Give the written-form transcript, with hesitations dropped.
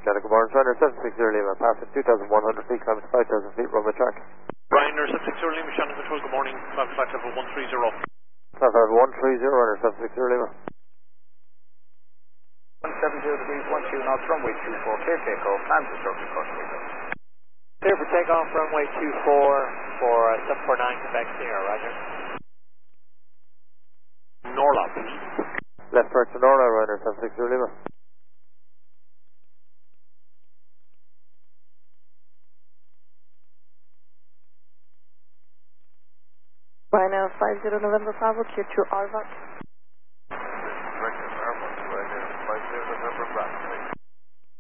Canada, good morning. Ryanair 760 Lima, passing 2,100 feet, climbing to 5,000 feet, runway track. Ryanair 760 Lima, Shannon Control, good morning. Flight level 130. Flight level 130, Ryanair 760 Lima. 170 degrees, 12 knots, runway 24, clear takeoff, and destruction course window. Clear for takeoff, runway 24 for 749 Quebec Sierra, roger. Norla, please. Left correction Norla, Ryanair 760 Lima. Ryanair 50 November Bravo, clear to Arvak.